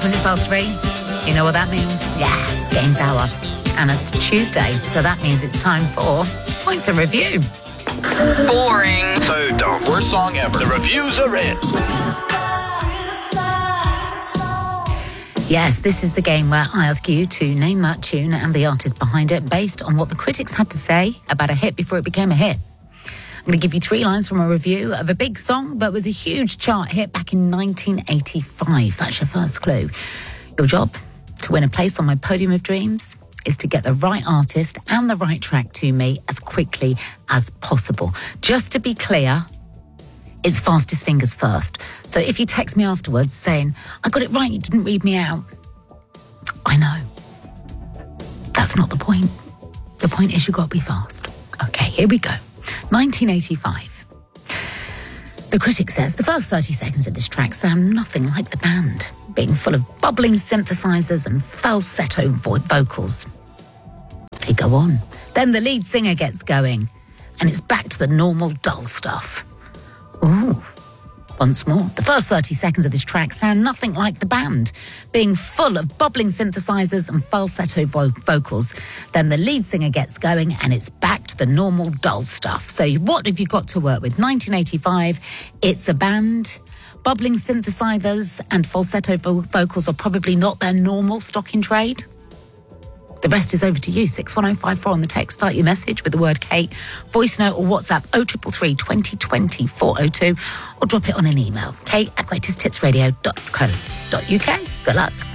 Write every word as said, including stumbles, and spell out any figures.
Six minutes past three. You know what that means? Yes, Games Hour. And it's Tuesday, so that means it's time for Points of Review. Boring. So dumb. Worst song ever. The reviews are in. Yes, this is the game where I ask you to name that tune and the artist behind it based on what the critics had to say about a hit before it became a hit. I'm going to give you three lines from a review of a big song that was a huge chart hit back in nineteen eighty-five. That's your first clue. Your job to win a place on my podium of dreams is to get the right artist and the right track to me as quickly as possible. Just to be clear, it's fastest fingers first. So if you text me afterwards saying, I got it right, you didn't read me out, I know. That's not the point. The point is you've got to be fast. Okay, here we go. nineteen eighty-five. The critic says the first thirty seconds of this track sound nothing like the band, being full of bubbling synthesizers and falsetto vo- vocals. They go on. Then the lead singer gets going, and it's back to the normal dull stuff. Ooh. Once more, the first thirty seconds of this track sound nothing like the band, being full of bubbling synthesizers and falsetto vo- vocals. Then the lead singer gets going and it's back to the normal dull stuff. So what have you got to work with? nineteen eighty-five, it's a band. Bubbling synthesizers and falsetto vo- vocals are probably not their normal stock in trade. The rest is over to you. six one oh five four on the text. Start your message with the word Kate. Voice note or WhatsApp oh three three three, twenty twenty, four oh two or drop it on an email. Kate at greatest hits radio dot co dot uk. Good luck.